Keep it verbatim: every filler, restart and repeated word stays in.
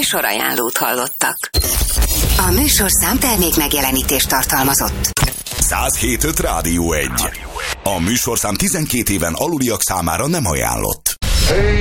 műsorajánlót hallottak. A műsorszám termék megjelenítést tartalmazott. száz hét öt Rádió egy. A műsorszám tizenkét éven aluliak számára nem ajánlott.